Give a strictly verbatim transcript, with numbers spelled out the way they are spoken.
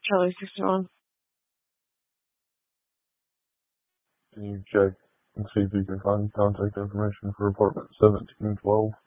Charlie sixty-one. Can you check and see if you can find contact information for apartment seventeen twelve?